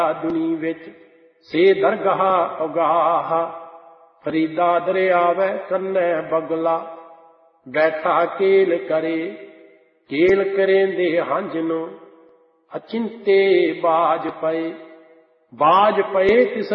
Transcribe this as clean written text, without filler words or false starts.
ਦੁਨੀ ਵਿੱਚ ਸੇ ਦਰਗਾਹ ਉਗਾਹ। ਫਰੀਦਾ ਦਰਿਆਵੈ ਕੰਨੈ ਬਗਲਾ ਬੈਠਾ ਕੇਲ ਕਰੇ। ਕੇਲ ਕਰੇਂਦੇ ਹੰਝ ਨੂੰ ਅਚਿੰਤੇ ਬਾਜ ਪਏ। ਬਾਜ ਪਏ ਤਿਸ